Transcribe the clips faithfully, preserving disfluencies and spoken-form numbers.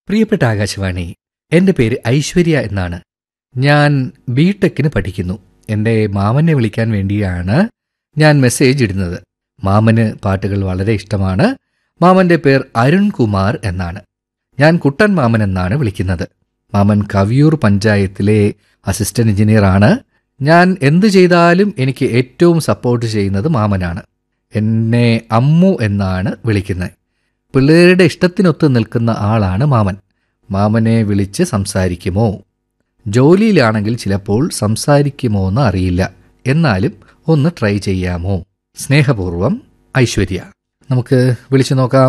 പ്രിയപ്പെട്ട ആകാശവാണി, എൻ്റെ പേര് ഐശ്വര്യ എന്നാണ്. ഞാൻ ബി ടെക്കിന് പഠിക്കുന്നു. എൻ്റെ മാമനെ വിളിക്കാൻ വേണ്ടിയാണ് ഞാൻ മെസ്സേജ് ഇടുന്നത്. മാമന് പാട്ടുകൾ വളരെ ഇഷ്ടമാണ്. മാമൻ്റെ പേർ അരുൺകുമാർ എന്നാണ്. ഞാൻ കുട്ടൻ മാമൻ എന്നാണ് വിളിക്കുന്നത്. മാമൻ കവിയൂർ പഞ്ചായത്തിലെ അസിസ്റ്റന്റ് എഞ്ചിനീയറാണ്. ഞാൻ എന്തു ചെയ്താലും എനിക്ക് ഏറ്റവും സപ്പോർട്ട് ചെയ്യുന്നത് മാമനാണ്. എന്നെ അമ്മു എന്നാണ് വിളിക്കുന്നത്. പിള്ളേരുടെ ഇഷ്ടത്തിനൊത്ത് നിൽക്കുന്ന ആളാണ് മാമൻ. മാമനെ വിളിച്ച് സംസാരിക്കുമോ? ജോലിയിലാണെങ്കിൽ ചിലപ്പോൾ സംസാരിക്കുമോ എന്ന് അറിയില്ല. എന്നാലും ഒന്ന് ട്രൈ ചെയ്യാമോ? സ്നേഹപൂർവം, ഐശ്വര്യ. നമുക്ക് വിളിച്ചു നോക്കാം.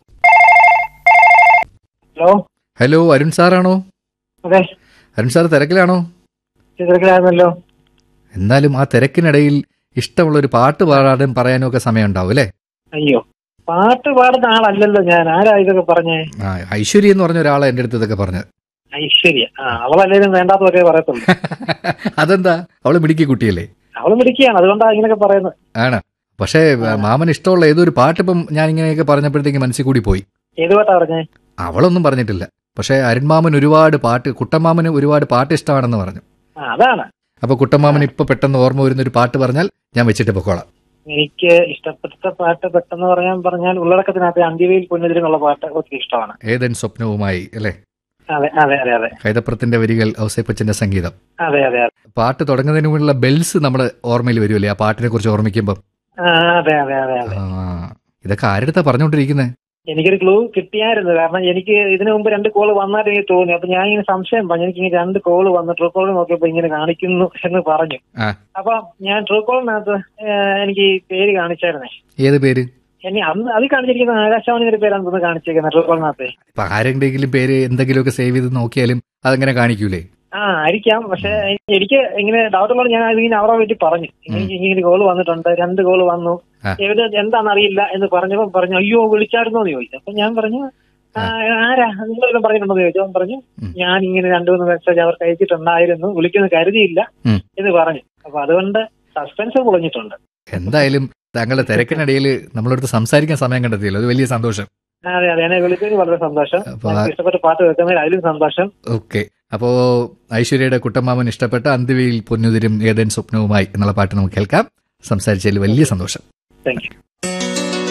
Hello hello, Arun സാറാണോ? അതെ, അരുൺ സാർ തിരക്കിലാണോ? തിരക്കിലായിരുന്നല്ലോ. എന്നാലും ആ തിരക്കിനിടയിൽ ഇഷ്ടമുള്ളൊരു പാട്ട് പാടാനും പറയാനും ഒക്കെ സമയം ഉണ്ടാവും അല്ലേ? അയ്യോ, പാട്ട് പാടുന്ന ആളല്ലല്ലോ ഞാൻ. ആരാ ഇതൊക്കെ പറഞ്ഞേ? ആ, ഐശ്വര്യ എന്ന് പറഞ്ഞ ഒരാളെ എൻ്റെ അടുത്ത് ഇതൊക്കെ പറഞ്ഞത്. ഐശ്വര്യ? ആ, അവളല്ലേലും വേണ്ടാത്തതൊക്കെ പറയത്തുള്ളൂ. അതെന്താ? അവള് മിടുക്കി കുട്ടിയല്ലേ? അവള് മിടിക്കുകയാണ്, അതുകൊണ്ടാ ഇങ്ങനെയൊക്കെ പറയുന്നത്. ആണ്. പക്ഷേ മാമൻ ഇഷ്ടമുള്ള ഏതൊരു പാട്ടിപ്പം ഞാൻ ഇങ്ങനെയൊക്കെ പറഞ്ഞപ്പോഴത്തേക്ക് മനസ്സിൽ കൂടി പോയി. ഏത് പാട്ടാ പറഞ്ഞേ? അവളൊന്നും പറഞ്ഞിട്ടില്ല. പക്ഷേ അരുൺമാമൻ ഒരുപാട് പാട്ട്, കുട്ടമ്മാമന് ഒരുപാട് പാട്ട് ഇഷ്ടമാണെന്ന് പറഞ്ഞു. ആ, അതാണ്. അപ്പൊ കുട്ടമ്മാമൻ ഇപ്പൊ പെട്ടെന്ന് ഓർമ്മ വരുന്ന ഒരു പാട്ട് പറഞ്ഞാൽ ഞാൻ വെച്ചിട്ട് പൊക്കോളാം. എനിക്ക് ഇഷ്ടപ്പെട്ട പാട്ട് പെട്ടെന്ന് പറയാൻ പറഞ്ഞാൽ ഉള്ളടക്കത്തിനകത്ത് അന്ത്യവയിൽ പൊന്നുതിരിന്നുള്ള പാട്ട് ഒത്തിരി ഇഷ്ടമാണ്. ഏതൻ സ്വപ്നവുമായി അല്ലേ? അതെ അതെ അതെ അതെ. കൈതപ്രത്തിന്റെ വരികൾ, ഔസേപ്പച്ചന്റെ സംഗീതം. അതെ അതെ അതെ. പാട്ട് തുടങ്ങുന്നതിന് മുമ്പുള്ള ബെൽസ് നമ്മുടെ ഓർമ്മയിൽ വരുമല്ലേ ആ പാട്ടിനെ കുറിച്ച് ഓർമ്മിക്കുമ്പോ? അതെ അതെ അതെ അതെ. ഇതൊക്കെ ആരെടുത്താ പറഞ്ഞുകൊണ്ടിരിക്കുന്നത്? എനിക്കൊരു ക്ലൂ കിട്ടിയായിരുന്നു. കാരണം എനിക്ക് ഇതിനു മുമ്പ് രണ്ട് കോള് വന്നായിട്ട് എനിക്ക് തോന്നി. അപ്പൊ ഞാൻ ഇങ്ങനെ സംശയം പറഞ്ഞു. എനിക്ക് ഇങ്ങനെ രണ്ട് കോള് വന്നു, ട്രൂ കോൾ നോക്കിയപ്പോ ഇങ്ങനെ കാണിക്കുന്നു എന്ന് പറഞ്ഞു. അപ്പൊ ഞാൻ ട്രൂ കോളിനകത്ത് എനിക്ക് പേര് കാണിച്ചായിരുന്നേ. ഏത് പേര്? എന്നെ അന്ന് അത് കാണിച്ചിരിക്കുന്ന ആകാശവാണിയുടെ പേരാണ് തോന്നുന്നു കാണിച്ചിരിക്കുന്നത് ട്രൂ കോളിനകത്ത്. ഇപ്പൊ ആരെങ്കിലും പേര് എന്തെങ്കിലുമൊക്കെ സേവ് ചെയ്ത് നോക്കിയാലും അതങ്ങനെ കാണിക്കൂലേ? ആ, ആയിരിക്കാം. പക്ഷെ എനിക്ക് ഇങ്ങനെ ഡൗട്ട് ഉള്ളത് ഞാൻ അതിങ്ങനെ അവരെ വേണ്ടി പറഞ്ഞു. എനിക്ക് ഇങ്ങനെ കോള് വന്നിട്ടുണ്ട്, രണ്ട് കോള് വന്നു, എവിടെ എന്താണെന്നറിയില്ല എന്ന് പറഞ്ഞപ്പോ പറഞ്ഞു അയ്യോ വിളിച്ചായിരുന്നോ എന്ന് ചോദിച്ചു. അപ്പൊ ഞാൻ പറഞ്ഞു ആരാ നിങ്ങളെല്ലാം പറഞ്ഞിട്ടുണ്ടെന്ന് ചോദിച്ചു. അവൻ പറഞ്ഞു ഞാൻ ഇങ്ങനെ രണ്ടു മൂന്ന് മെസ്സേജ് അവർക്ക് അയച്ചിട്ടുണ്ടായിരുന്നു, വിളിക്കുന്നത് കരുതിയില്ല എന്ന് പറഞ്ഞു. അപ്പൊ അതുകൊണ്ട് സസ്പെൻസ് പൊളിഞ്ഞിട്ടുണ്ട്. എന്തായാലും താങ്കളുടെ തിരക്കിനിടയിൽ നമ്മളടുത്ത് സംസാരിക്കാൻ സമയം കണ്ടെത്തിയല്ലോ, അത് വലിയ സന്തോഷം. അതെ അതെ, എന്നെ വിളിച്ചതിന് വളരെ സന്തോഷം. ഇഷ്ടപ്പെട്ട പാട്ട് കേൾക്കുന്നതിൽ അതിലും സന്തോഷം. ഓക്കെ, അപ്പോ ഐശ്വര്യയുടെ കുട്ടമ്മാമൻ ഇഷ്ടപ്പെട്ട അന്ത്യവയിൽ പൊന്നുതിരും ഏതൻ സ്വപ്നവുമായി എന്നുള്ള പാട്ട് നമുക്ക് കേൾക്കാം. സംസാരിച്ചതിൽ വലിയ സന്തോഷം. Thank you.